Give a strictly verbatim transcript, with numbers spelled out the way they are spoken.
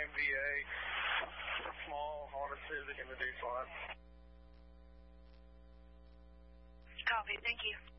claim V A, small Honda Civic in the Deuce line. Copy, thank you.